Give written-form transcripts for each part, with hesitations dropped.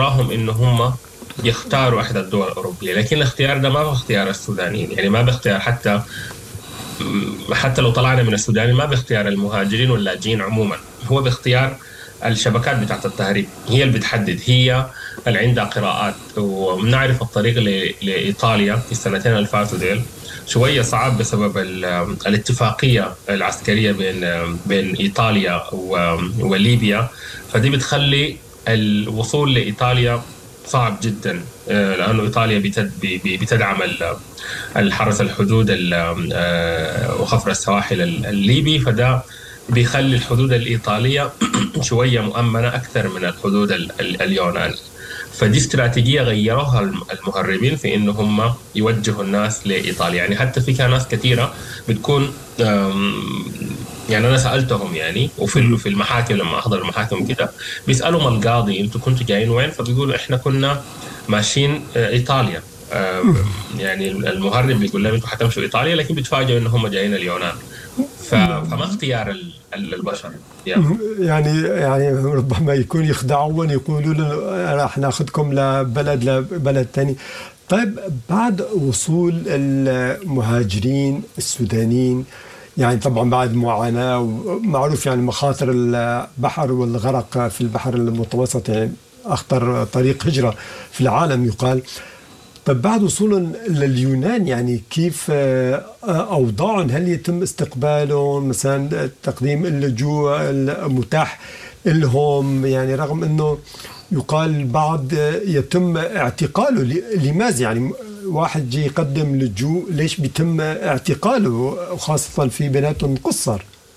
اضطراهم إنه هم يختاروا إحدى الدول الأوروبية، لكن الاختيار ده ما هو اختيار السودانيين، يعني ما باختيار حتى لو طلعنا من السودان ما باختيار المهاجرين واللاجئين عموما، هو باختيار الشبكات بتاعت التهريب، هي اللي بتحدد، هي اللي عندها قراءات. وبنعرف الطريق لإيطاليا في السنتين اللي فاتوا ديل شوية صعب بسبب الاتفاقية العسكرية بين إيطاليا وليبيا، فدي بتخلي الوصول لإيطاليا صعب جدا، لأنه إيطاليا بتدعم الحرس الحدود وخفر السواحل الليبي، فده بيخلي الحدود الإيطالية شوية مؤمنة أكثر من الحدود اليونانية. فدي استراتيجية غيروها المهربين في إنه هم يوجهوا الناس لإيطاليا. يعني حتى في ناس كثيرة بتكون يعني أنا سألتهم يعني وفي المحاكم لما أحضر المحاكم كده بيسألوا القاضي أنتوا كنتوا جايين وين؟ فبيقولوا إحنا كنا ماشيين إيطاليا. يعني المهرب بيقول لهم أنتوا حتمشوا إيطاليا، لكن بيتفاجئوا إن هم جايين اليونان. فما اختيار البشر يعني ربما يكون يخدعون، يقولوا له راح ناخذكم لبلد ثاني. طيب بعد وصول المهاجرين السودانيين، يعني طبعا بعد معاناة ومعروف يعني مخاطر البحر والغرق في البحر المتوسط، يعني أخطر طريق هجرة في العالم يقال. طيب بعد وصولهم لليونان يعني كيف أوضاعهم؟ هل يتم استقبالهم مثلا، تقديم اللجوء المتاح لهم؟ يعني رغم أنه يقال البعض يتم اعتقاله، لماذا يعني واحد جي يقدم لجوء ليش بيتم اعتقاله، وخاصة في بيناتهم قصر؟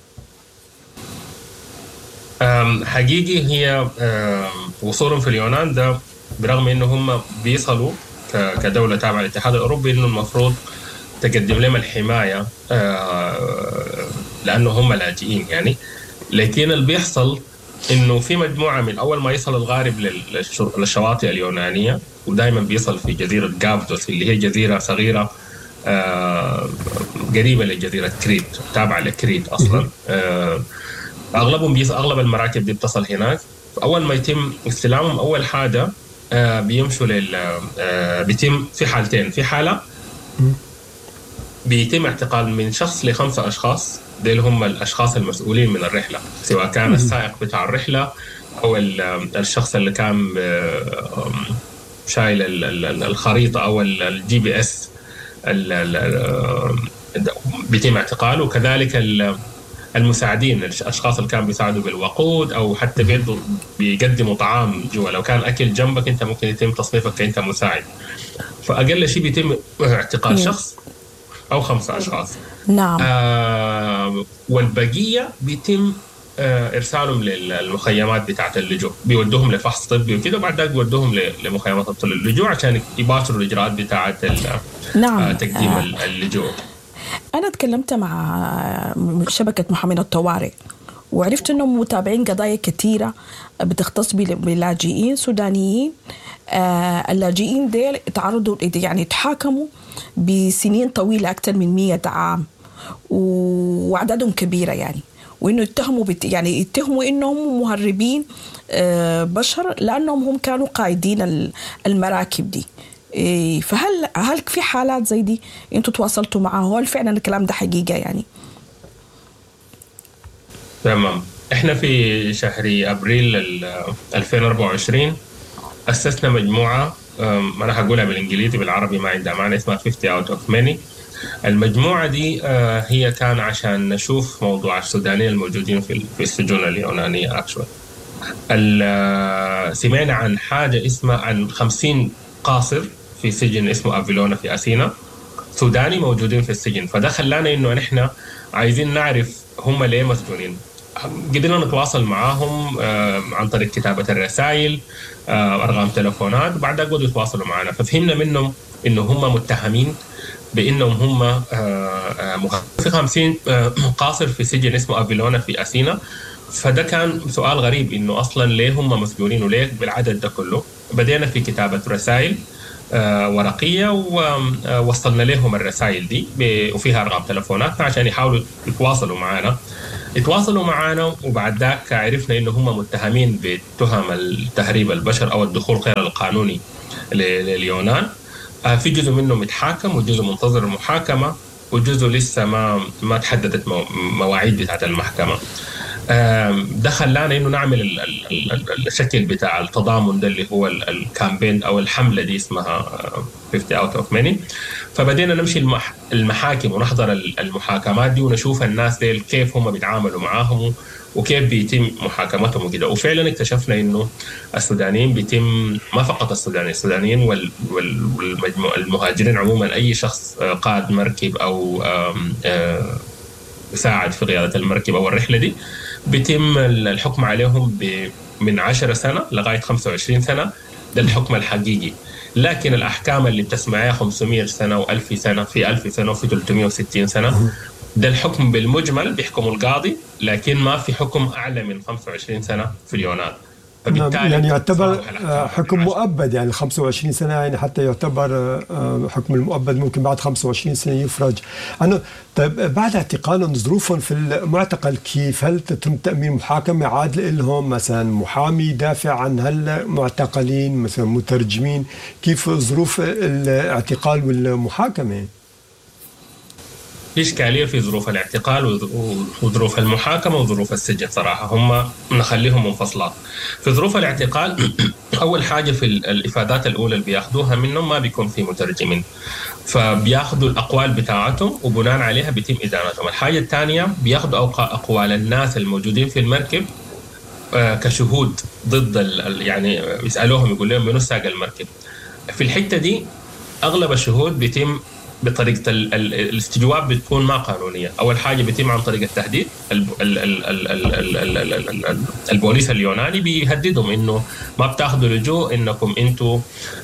حقيقي هي وصولهم في اليونان ده برغم أنه هم بيصلوا كدولة تابعة للاتحاد الأوروبي إنه المفروض تقدم لهم الحماية لأنه هم لاجئين يعني، لكن اللي بيحصل إنه في مجموعة من أول ما يصل الغارب للشواطئ اليونانية، ودائما بيصل في جزيرة جابدوس اللي هي جزيرة صغيرة قريبة لجزيرة كريت، تابعة لكريت أصلا. أغلب المراكب دي بتصل هناك. أول ما يتم استلامهم أول حاجة بيمشوا بيتم في حالتين. في حالة بيتم اعتقال من شخص ل5 أشخاص، ديل هم الأشخاص المسؤولين من الرحلة، سواء كان السائق بتاع الرحلة أو الشخص اللي كان شايل الخريطة أو الGPS بيتم اعتقاله. وكذلك المساعدين، الأشخاص اللي كانوا بيساعدوا بالوقود أو حتى بيقدموا طعام جوا، لو كان أكل جنبك أنت ممكن يتم تصنيفك كأنت مساعد. فأقل شيء بيتم اعتقال شخص أو 5 أشخاص. نعم. والبقية بيتم إرسالهم للمخيمات بتاعة اللجوء، بيودوهم لفحص طبي وكده، وبعد ذلك بيودوهم لمخيمات اللجوع عشان يباشروا الإجراءات بتاعة تقديم اللجوء. أنا تكلمت مع شبكة محامين الطوارئ وعرفت أنهم متابعين قضايا كثيرة بتختص بلاجئين سودانيين. اللاجئين ديل تعرضوا يعني تحاكموا بسنين طويلة أكثر من 100 عام وأعدادهم كبيرة يعني، وإنه يتهموا إنهم مهربين بشر لأنهم هم كانوا قائدين المراكب دي. فهل في حالات زي دي انتوا تواصلتوا معها؟ هل فعلا الكلام ده حقيقة يعني؟ تمام. احنا في شهر ابريل 2024 اسسنا مجموعة، انا هقولها بالانجليزي، بالعربي ما عندها معنى، اسمها 50 out of many. المجموعة دي هي كان عشان نشوف موضوع السودانيين الموجودين في السجون اليونانية. سمعنا عن حاجة اسمها عن 50 قاصر في سجن اسمه أفيلونا في أثينا سوداني موجودين في السجن. فده خلانا إنه نحن عايزين نعرف هم ليه مسجونين. قدرنا نتواصل معاهم عن طريق كتابة الرسائل، أرقام تلفونات، وبعد ذلك بدوا يتواصلوا معنا. ففهمنا منهم إنه هم متهمين بإنهم هم في 50 قاصر في سجن اسمه أفيلونا في أثينا. فده كان سؤال غريب إنه أصلاً ليه هم مسجونين وليه بالعدد ده كله. بدينا في كتابة رسائل ورقية ووصلنا لهم الرسائل دي وفيها أرقام تلفوناتنا عشان يحاولوا يتواصلوا معنا اتواصلوا معنا، وبعد ذاك عرفنا انه هم متهمين بتهم التهريب البشر او الدخول غير القانوني لليونان. في جزء منه متحاكم وجزء منتظر المحاكمه، وجزء لسه ما تحددت مواعيد بتاعت المحكمه. ده خلانا انه نعمل الشكل بتاع التضامن ده اللي هو الكامبين او الحمله دي اسمها 50 out of many. فبدينا نمشي المحاكم ونحضر المحاكمات دي ونشوف الناس دي كيف هم بيتعاملوا معاهم وكيف بيتم محاكمتهم وكده. وفعلا اكتشفنا انه السودانيين بيتم، ما فقط السودانيين والمهاجرين عموما، اي شخص قائد مركب او يساعد في قيادة المركب او الرحلة دي، بيتم الحكم عليهم من 10 سنة لغاية 25 سنة. ده الحكم الحقيقي. لكن الأحكام اللي بتسمعها 500 سنة و1000 سنة، في 1000 سنة وفي 360 سنة، ده الحكم بالمجمل بيحكم القاضي، لكن ما في حكم أعلى من 25 سنة في اليونان. يعني يعتبر حكم مؤبد، يعني 25 سنة، يعني حتى يعتبر حكم المؤبد ممكن بعد 25 سنة يفرج عنه. طيب بعد اعتقالهم ظروفهم في المعتقل كيف؟ هل تتم تأمين محاكمة عادلة لهم، مثلا محامي يدافع عن هالمعتقلين، مثلا مترجمين؟ كيف ظروف الاعتقال والمحاكمة؟ في إشكالية في ظروف الاعتقال وظروف المحاكمة وظروف السجن صراحة، هم نخليهم منفصلات. في ظروف الاعتقال أول حاجة في الإفادات الأولى اللي بياخدوها منهم ما بيكون في مترجمين، فبياخدوا الأقوال بتاعتهم وبناء عليها بيتم إدانتهم. الحاجة الثانية بياخدوا أقوال الناس الموجودين في المركب كشهود ضد يعني يسألوهم يقول لهم منو ساق المركب. في الحتة دي أغلب الشهود بيتم بطريقة الاستجواب بتكون ما قانونية. أول حاجة بيتم عن طريق التهديد. البوليس اليوناني بيهددهم إنه ما بتاخذوا لجوء، إنكم أنتوا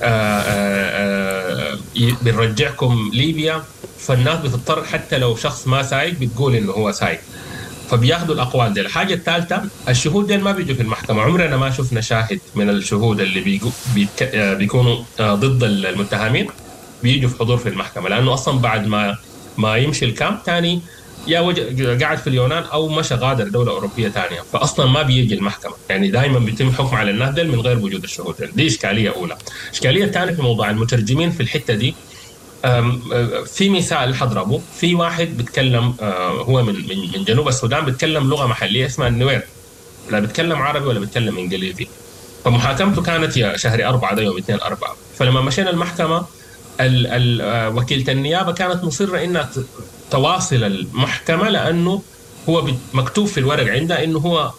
بنرجعكم ليبيا. فالناس بتضطر حتى لو شخص ما سايق بتقول إنه هو سايق، فبياخذوا الأقوال دي. الحاجة الثالثة، الشهود دي ما بيجوا في المحكمة. عمرنا ما شفنا شاهد من الشهود اللي بيكونوا ضد المتهمين بيجوا في حضور في المحكمة، لأنه أصلا بعد ما يمشي الكامب تاني يا قاعد في اليونان أو مشى غادر دولة أوروبية تانية، فأصلا ما بيجي المحكمة. يعني دائما بيتم حكم على الناس دل من غير وجود الشهود. دي إشكالية أولى. إشكالية ثانية في موضوع المترجمين في الحتة دي، في مثال حضربه. في واحد بيتكلم هو من جنوب السودان، بيتكلم لغة محلية اسمها النوير، لا بيتكلم عربي ولا بيتكلم إنجليزي. فمحاكمته كانت يا شهر 4 ده يوم 2/4. فلما مشينا المحكمة وكيلة النيابة كانت مصرة إنها تواصل المحكمة، لأنه هو مكتوب في الورق عندها إنه هو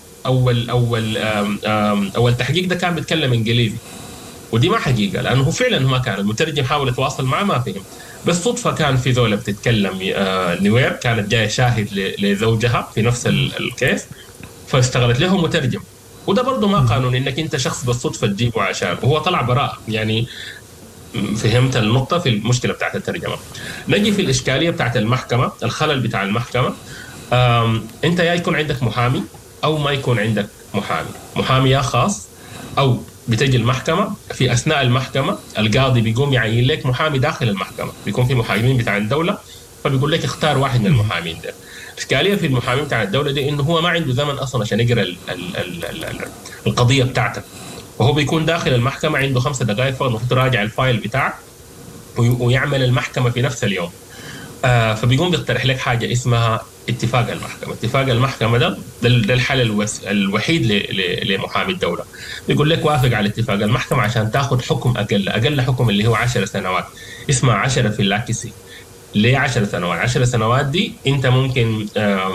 أول تحقيق ده كان بيتكلم إنجليزي، ودي ما حقيقة، لأنه فعلا ما كان المترجم حاول يتواصل معه ما فهم. بس صدفة كان في ذولة بتتكلم نوير، كانت جاية شاهد لزوجها في نفس الكيس، فاشتغلت له مترجم. وده برضه ما قانوني إنك أنت شخص بالصدفة تجيبه عشان، وهو طلع براء. يعني فهمت النقطة في المشكلة بتاعت الترجمة. نجي في الإشكالية بتاعت المحكمة، الخلل بتاع المحكمة. أنت يا يكون عندك محامي أو ما يكون عندك محامي يا خاص، أو بتجي المحكمة في أثناء المحكمة القاضي بيقوم يعين لك محامي داخل المحكمة، بيكون في محامين بتاع الدولة، فبيقول لك اختار واحد من المحامين ده. الإشكالية في المحامين بتاع الدولة دي إنه هو ما عنده زمن أصلا عشان يقرأ القضية بتاعتك، وهو بيكون داخل المحكمة عنده 5 دقائق فقط المفروض يراجع الفايل بتاعك ويعمل المحكمة في نفس اليوم. فبيقوم بيقترح لك حاجة اسمها اتفاق المحكمة. اتفاق المحكمة ده الحل الوحيد لمحامي الدولة. بيقول لك وافق على اتفاق المحكمة عشان تاخد حكم أقل حكم اللي هو 10 سنوات، اسمها 10 في اللاكسي. ليه 10 سنوات؟ 10 سنوات دي انت ممكن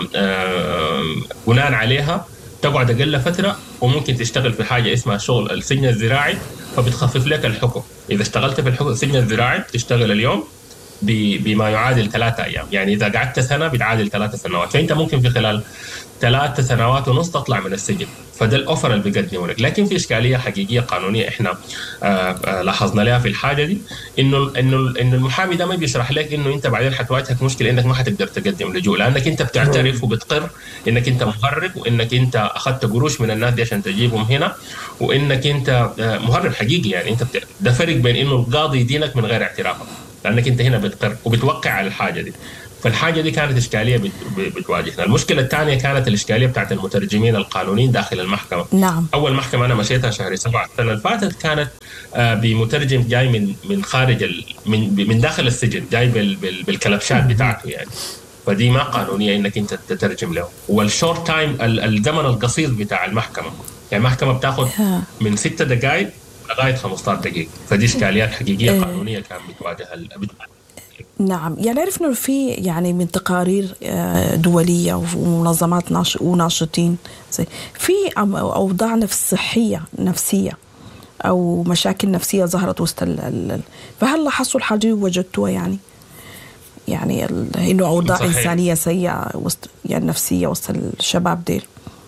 بناء عليها تقعد أقل فترة، وممكن تشتغل في حاجة اسمها شغل السجن الزراعي، فبتخفف لك الحكم. إذا اشتغلت في السجن الزراعي تشتغل اليوم بما يعادل 3 أيام، يعني إذا قعدت سنة بتعادل 3 سنوات، فأنت ممكن في خلال 3 سنوات ونص تطلع من السجن. فده الأوفر اللي بيقدمه لك. لكن في إشكالية حقيقية قانونية إحنا لاحظنا لها في الحاجة دي، إنه المحامي ده ما بيشرح لك إنه أنت بعدين حتواجهك مشكلة إنك ما حتقدر تقدم لجوء، لأنك أنت بتعترف وبتقر إنك أنت مهرب، وإنك أنت أخذت قروش من الناس دي عشان تجيبهم هنا، وإنك أنت مهرب حقيقي. يعني أنت ده فرق بين إنه القاضي يدينك من غير اعترافك، لأنك أنت هنا بتقر وبتوقع على الحاجة دي. فالحاجة دي كانت إشكالية بتواجهنا. المشكلة الثانية كانت الإشكالية بتاعت المترجمين القانونيين داخل المحكمة. نعم. أول محكمة أنا مشيتها شهر 7 السنة اللي فاتت كانت بمترجم جاي من خارج من داخل السجن، جاي بالكلبشات بتاعته يعني. فدي ما قانونية إنك أنت تترجم له. والشورت تايم، الزمن القصير بتاع المحكمة، يعني المحكمة بتاخد من 6 دقائق لغاية 15 دقيقة. فدي إشكاليات حقيقية قانونية كان بتواجهها. نعم، يعني عرفنا في يعني من تقارير دولية ومنظمات وناشطين في أوضاع صحية نفسية أو مشاكل نفسية ظهرت وسط فهل لاحظتوا الحاجة وجدتوها يعني إنه أوضاع صحيح. إنسانية سيئة وسط يعني نفسية وسط الشباب ديل؟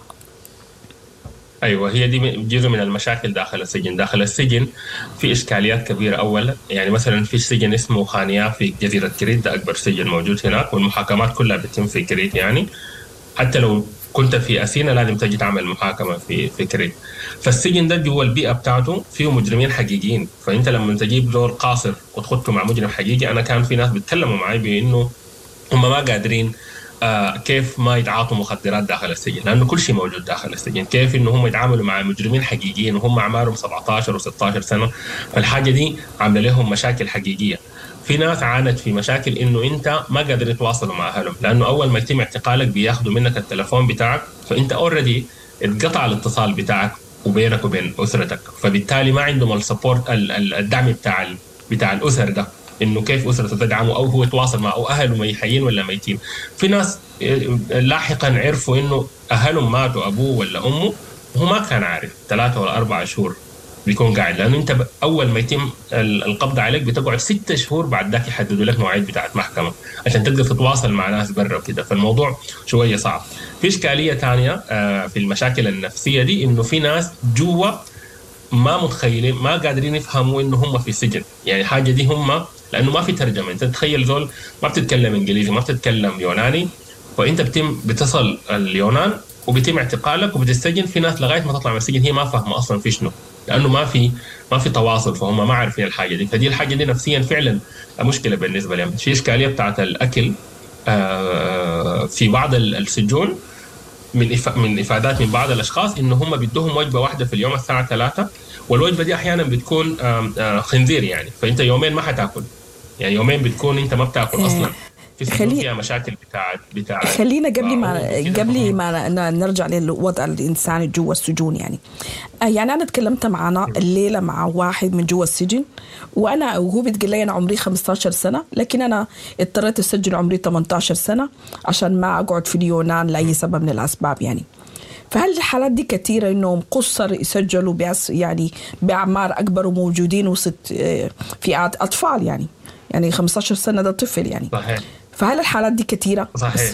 ايوه، هي دي جزء من المشاكل داخل السجن. داخل السجن في اشكاليات كبيره. اولا يعني مثلا في سجن اسمه خانيا في جزيره كريت، ده اكبر سجن موجود هناك، والمحاكمات كلها بتتم في كريت. يعني حتى لو كنت في أثينا لازم تجي تعمل محاكمه في كريت. فالسجن ده جوا البيئه بتاعته فيه مجرمين حقيقيين. فانت لما تجيب دور قاصر وتخطه مع مجرم حقيقي، انا كان في ناس بيتكلموا معي بانه هم ما قادرين كيف ما يتعاطوا مخدرات داخل السجن، لأنه كل شيء موجود داخل السجن. كيف إنه هم يتعاملوا مع مجرمين حقيقيين وهم أعمارهم 17 و16 سنة. الحاجة دي عاملة لهم مشاكل حقيقية. في ناس عانت في مشاكل إنه أنت ما قادر يتواصلوا مع أهلهم، لأنه أول ما يتم اعتقالك بياخدوا منك التلفون بتاعك، فأنت أوريدي اتقطع الاتصال بتاعك وبينك وبين أسرتك. فبالتالي ما عندهم السبورت، الدعم بتاع الأسر ده، انه كيف اسرته تدعمه او هو يتواصل معه او اهله حيين ولا ميتين. في ناس لاحقا عرفوا انه اهلهم ماتوا، ابوه ولا امه، وهو ما كان عارف. 3 ولا 4 شهور بيكون قاعد، لانه انت اول ما يتم القبض عليك بتقعد 6 شهور بعد ذاك يحددوا لك مواعيد بتاعت محكمه عشان تقدر تتواصل مع ناس برا وكده. فالموضوع شويه صعب. في اشكاليه ثانيه في المشاكل النفسيه دي، انه في ناس جوا ما متخيلين، ما قادرين يفهموا انه هم في سجن. يعني حاجه دي هم، لانه ما في ترجمه. انت تتخيل زول ما بتتكلم انجليزي، ما بتتكلم يوناني، فانت بتصل اليونان وبيتم اعتقالك وبتستجن. في ناس لغايه ما تطلع من السجن هي ما فاهمه اصلا في شنو، لانه ما في تواصل، فهم ما عارفين الحاجه دي. فدي الحاجه دي نفسيا فعلا مشكله بالنسبه لهم. في اشكاليه بتاعت الاكل في بعض السجون، من افادات من بعض الاشخاص انه هم بيدوهم وجبه واحده في اليوم الساعه 3، والوجبه دي احيانا بتكون خنزير يعني. فانت يومين ما حتاكل، يعني يومين بتكون انت ما بتاكل اصلا. في سجون فيها مشاكل بتاع خلينا قبل ما نرجع للوضع الانساني جوا السجون. يعني انا تكلمت معنا الليله مع واحد من جوا السجن، وهو بتقول لي انا عمري 15 سنه، لكن انا اضطريت اسجل عمري 18 سنه عشان ما اقعد في اليونان لاي سبب من الاسباب. يعني فهل الحالات دي كثيره انهم قصر يسجلوا يعني باعمار اكبر وموجودين وسط في اطفال يعني 15 سنه ده طفل يعني. صحيح. فهل الحالات دي كثيره؟ صحيح.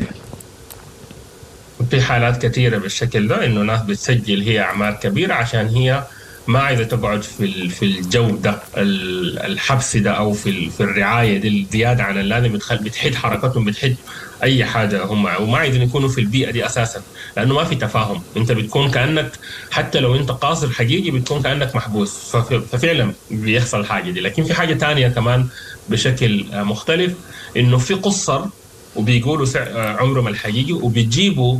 في حالات كثيره بالشكل ده، انه ناس بتسجل هي اعمار كبيره عشان هي ما عايزه تقعد في الجو ده، الحبس ده، او في الرعايه دي الزياده عن اللازم. بتحد حركتهم، بتحد اي حاجه هم، وما عايزين يكونوا في البيئه دي اساسا، لانه ما في تفاهم. انت بتكون كانك حتى لو انت قاصر حقيقي بتكون كانك محبوس. ففعلا بيحصل حاجه دي. لكن في حاجه تانية كمان بشكل مختلف، انه في قصر وبيقولوا عمرهم الحقيقي، وبيجيبوا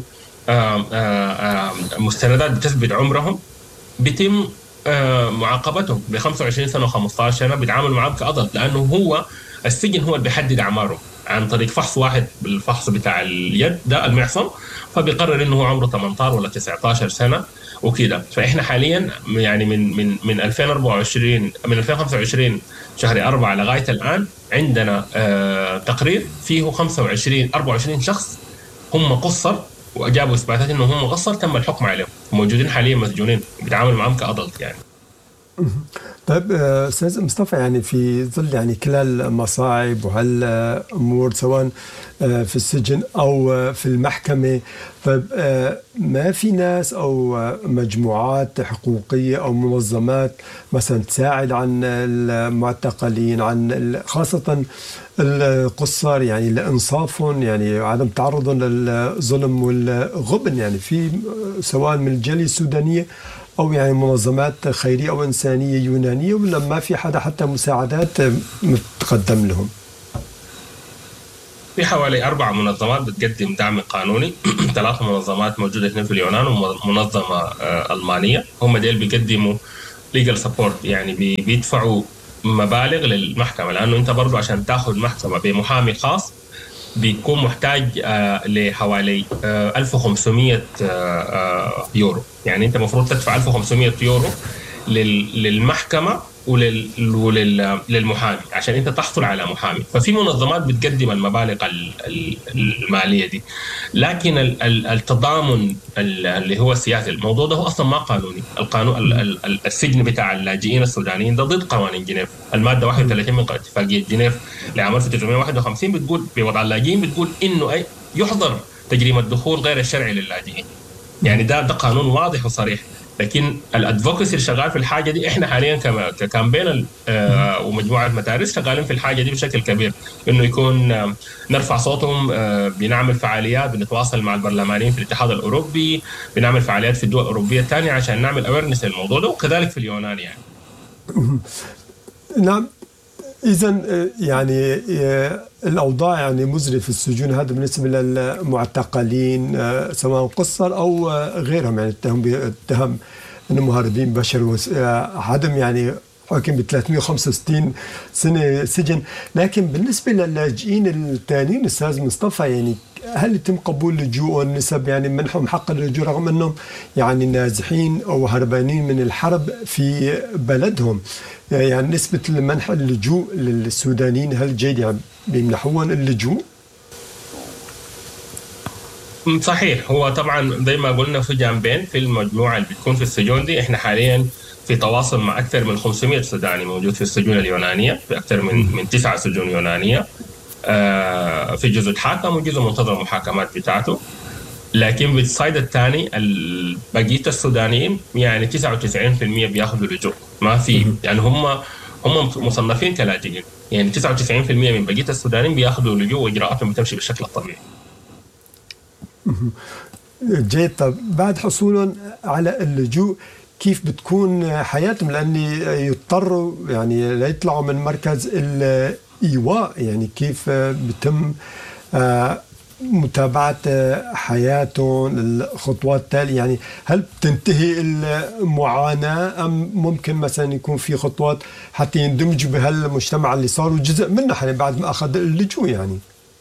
مستندات بتثبت عمرهم، بيتم معاقبتهم ب 25 سنه و15 سنه، بيتعاملوا معاه كأضل، لانه هو السجن هو اللي بيحدد اعماره عن طريق فحص واحد، بالفحص بتاع اليد ده المعصم، فبيقرر انه هو عمره 18 ولا 19 سنه وكده. فاحنا حاليا يعني من 2024 من 2025 شهر 4 لغايه الان عندنا تقرير فيه 24 شخص هم قصر، وجابوا اثباتات انه هم قصر، تم الحكم عليهم، موجودين حاليا مسجونين بيتعاملوا معهم كأضلت يعني. طيب استاذ مصطفى، يعني في ظل يعني كل المصاعب وهالامور سواء في السجن او في المحكمه، طيب ما في ناس او مجموعات حقوقيه او منظمات مثلا تساعد عن المعتقلين، عن خاصه القصار، يعني لانصافهم، يعني عدم تعرضهم للظلم والغبن، يعني في سواء من الجاليه السودانيه أو يعني منظمات خيرية أو إنسانية يونانية، ولا ما في حدا حتى مساعدات متقدم لهم؟ في حوالي 4 منظمات بتقدم دعم قانوني 3 منظمات موجودة هنا في اليونان ومنظمة ألمانية. هم ديل بيقدموا legal support، يعني بيدفعوا مبالغ للمحكمة، لأنه أنت برضو عشان تاخد محكمة بمحامي خاص بيكون محتاج لحوالي 1500 يورو. يعني أنت مفروض تدفع 1500 يورو للمحكمة وللمحامي عشان انت تحصل على محامي. ففي منظمات بتقدم المبالغ الماليه دي، لكن التضامن اللي هو السياسي، الموضوع ده هو اصلا ما قانوني. القانون السجن بتاع اللاجئين السودانيين ده ضد قوانين جنيف. الماده 31 من اتفاقيه جنيف لعام 1951 بتقول بوضع اللاجئين، بتقول انه يحظر تجريم الدخول غير الشرعي للاجئين. يعني ده قانون واضح وصريح. لكن الادفوكسي اللي شغال في الحاجه دي، احنا حاليا ككامبين ومجموعه مدارس شغالين في الحاجه دي بشكل كبير، انه يكون نرفع صوتهم. بنعمل فعاليات، بنتواصل مع البرلمانيين في الاتحاد الاوروبي، بنعمل فعاليات في الدول الاوروبيه الثانيه عشان نعمل اويرنس للموضوع ده، وكذلك في اليونان يعني. نعم. إذن يعني الأوضاع يعني مزرية في السجون، هذا بالنسبة للمعتقلين سواء قصر أو غيرهم، يعني اتهم أنهم مهربين بشر، عدم يعني حكم ب 365 سنة سجن. لكن بالنسبة للاجئين الثانيين أستاذ مصطفى، يعني هل يتم قبول لجوء والنسب يعني منحهم حق اللجوء رغم أنهم يعني نازحين أو هربانين من الحرب في بلدهم؟ يعني نسبة منح اللجوء للسودانيين هل جيد يعني بيمنحون اللجوء؟ صحيح. هو طبعا زي ما قلنا في جانبين في المجموعة اللي بتكون في السجون دي. احنا حاليا في تواصل مع أكثر من 500 سوداني موجود في السجون اليونانية، في أكثر من 9 سجون يونانية. في جزء تحاكم وجزء منتظر المحاكمات بتاعته. لكن بالصيد الثاني بقية السودانيين يعني 99% بياخذوا لجوء، ما في يعني هم مصنفين كلاجئين. يعني 99% من بقية السودانيين بياخذوا لجوء وإجراءاتهم بتمشي بالشكل الطبيعي. جيد. طب بعد حصولهم على اللجوء كيف بتكون حياتهم؟ لأن يضطروا يعني لا يطلعوا من مركز الإيواء، يعني كيف بتم متابعة حياتهم، الخطوات التالية؟ يعني هل تنتهي المعاناة أم ممكن مثلا يكون في خطوات حتى يندمجوا بهالمجتمع اللي صاروا جزء منه يعني بعد ما أخذ اللجوء؟ يعني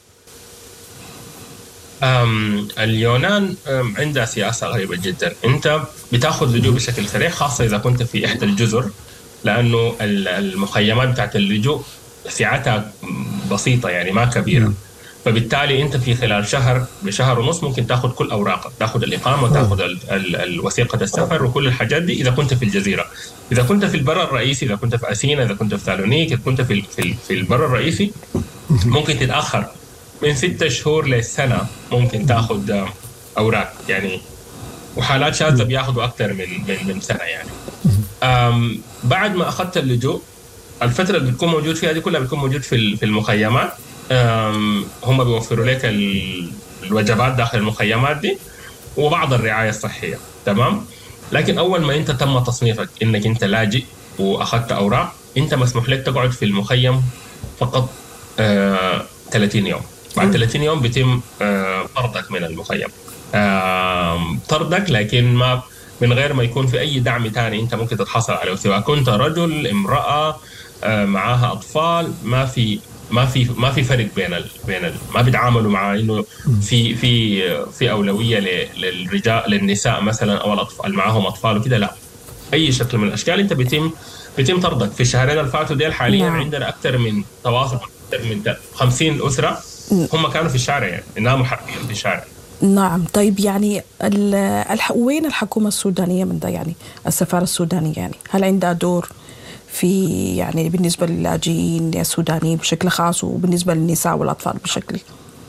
اليونان عندها سياسة غريبة جدا. أنت بتاخذ لجوء بشكل سريع، خاصة إذا كنت في إحدى الجزر، لأنه المخيمات بتاعت اللجوء سعتها بسيطة يعني ما كبيرة. فبالتالي أنت في خلال بشهر ونص ممكن تاخذ كل أوراقك، تاخذ الإقامة وتاخذ الوثيقة السفر وكل الحاجات دي إذا كنت في الجزيرة. إذا كنت في البر الرئيسي، إذا كنت في أثينا، إذا كنت في ثالونيك، إذا كنت في البر الرئيسي، ممكن تتأخر من 6 شهور لسنة ممكن تاخذ أوراق يعني. وحالات شاذة بياخذوا أكثر من سنة يعني. بعد ما أخذت اللجوء، الفترة اللي بتكون موجود فيها دي كلها بتكون موجود في المخيمات. هم بيوفروا لك الوجبات داخل المخيمات دي وبعض الرعاية الصحية، تمام. لكن أول ما أنت تم تصنيفك إنك أنت لاجئ وأخذت أوراق، أنت مسموح لك تقعد في المخيم فقط 30 يوم. بعد 30 يوم بيتم طردك من المخيم، طردك، لكن ما من غير ما يكون في أي دعم تاني أنت ممكن تتحصل عليه، سواء كنت رجل، امرأة، معاها أطفال. ما في فرق بين ما بيتعاملوا مع إنه في أولوية للرجال للنساء مثلا أو الأطفال معاهم أطفال وكده، لا. أي شكل من الأشكال أنت بيتم طردك. في الشهرين الفاتوا ديل حاليا عندنا أكثر من تواصل أكثر من 50 أسرة هم كانوا في الشارع، يعني ناموا حرفيا في الشارع. نعم. طيب يعني وين الحكومة السودانية من ده؟ يعني السفارة السودانية يعني هل عندها دور في يعني بالنسبة للاجئين السودانيين بشكل خاص وبالنسبة للنساء والأطفال بشكل؟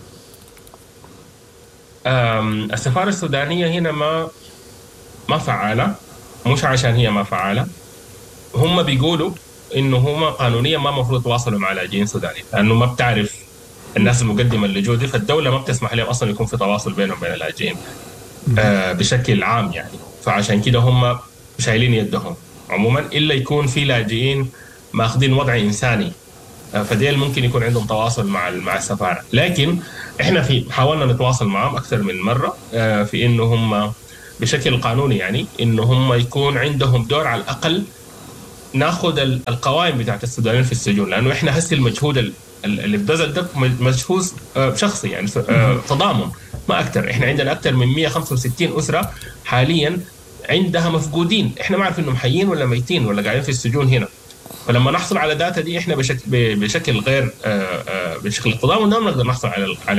السفارة السودانية هنا ما فعالة، مش عشان هي ما فعالة. هم بيقولوا إنه هم قانونيا ما مفروض يتواصلوا مع لاجئين سودانيين، لأنه ما بتعرف الناس المقدمة اللجوء دي، فالدولة ما بتسمح لهم أصلا يكون في تواصل بينهم وبين اللاجئين بشكل عام يعني. فعشان كده هم شايلين يدهم عموما، إلا يكون في لاجئين ماخذين وضع إنساني فديل ممكن يكون عندهم تواصل مع السفارة. لكن احنا حاولنا نتواصل معهم أكثر من مرة في إنه هم بشكل قانوني يعني إنه هم يكون عندهم دور على الأقل ناخذ القوائم بتاعت السودانيين في السجون، لأنه احنا هسه المجهود اللي بذل ده مجهود شخصي يعني تضامن ما أكثر. احنا عندنا أكثر من 165 أسرة حاليا عندها مفقودين، احنا ما عارف انهم حيين ولا ميتين ولا قاعدين في السجون هنا. فلما نحصل على داتا دي احنا بشكل غير بشكل التضامن ما نقدر نحصل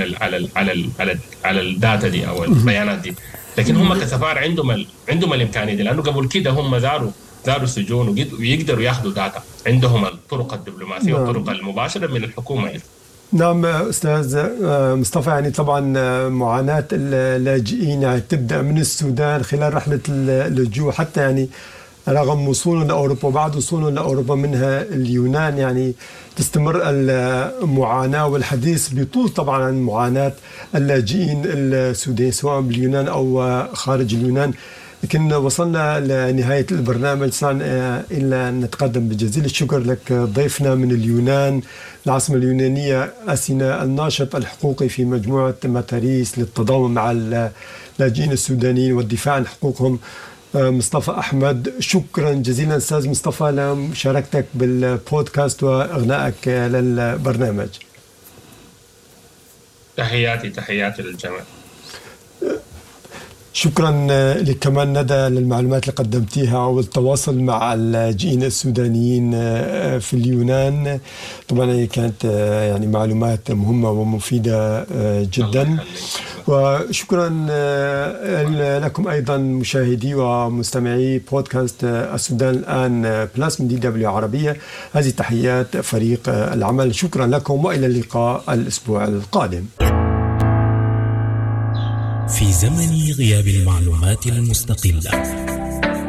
على الداتا دي او البيانات دي. لكن هم كسفارة عندهم الامكانيه دي، لانه قبل كده هم زاروا السجون ويقدروا ياخذوا داتا، عندهم الطرق الدبلوماسيه والطرق المباشره من الحكومه. نعم أستاذ مصطفى، يعني طبعا معاناة اللاجئين يعني تبدأ من السودان خلال رحلة اللجوء حتى يعني رغم وصولهم لأوروبا وبعد وصولهم لأوروبا منها اليونان، يعني تستمر المعاناة والحديث بطول طبعا عن معاناة اللاجئين السودانيين سواء باليونان أو خارج اليونان. لكن وصلنا لنهاية البرنامج، صار إلا نتقدم بجزيل الشكر لك ضيفنا من اليونان العاصمة اليونانية أثينا، الناشط الحقوقي في مجموعة ماتاريس للتضامن مع اللاجئين السودانيين والدفاع عن حقوقهم، مصطفى أحمد. شكرا جزيلا أستاذ مصطفى لمشاركتك بالبودكاست وإغنائك للبرنامج. تحياتي للجميع. شكرا لك كمان ندى للمعلومات اللي قدمتيها والتواصل مع اللاجئين السودانيين في اليونان. طبعا كانت يعني معلومات مهمة ومفيدة جدا. وشكرا لكم أيضا مشاهدي ومستمعي بودكاست السودان الآن بلاس من DW عربية. هذه تحيات فريق العمل، شكرا لكم وإلى اللقاء الأسبوع القادم. في زمن غياب المعلومات المستقلة،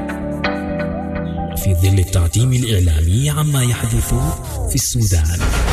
في ظل التعتيم الإعلامي عما يحدث في السودان،